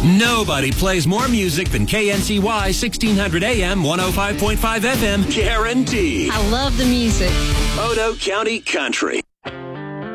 Nobody plays more music than KNCY 1600 AM, 105.5 FM. Guaranteed. I love the music. Odo County Country.